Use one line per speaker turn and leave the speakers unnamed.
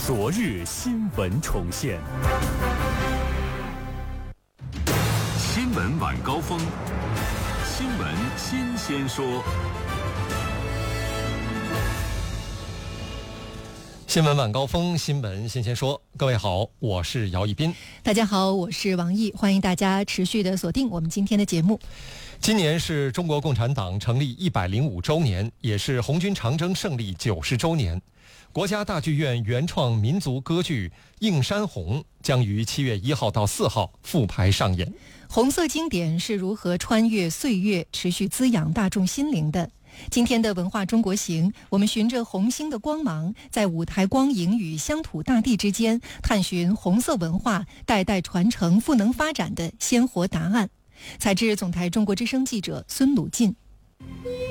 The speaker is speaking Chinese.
昨日新闻重现。新闻晚高峰，新闻新鲜说。
新闻晚高峰，新闻新鲜说。各位好，我是姚一斌。
大家好，我是王毅。欢迎大家持续的锁定我们今天的节目。
今年是中国共产党成立105周年，也是红军长征胜利90周年。国家大剧院原创民族歌剧《映山红》将于7月1号到4号复排上演。
红色经典是如何穿越岁月，持续滋养大众心灵的？今天的文化中国行，我们循着红星的光芒，在舞台光影与乡土大地之间，探寻红色文化代代传承、赋能发展的鲜活答案。采自总台中国之声记者孙鲁进。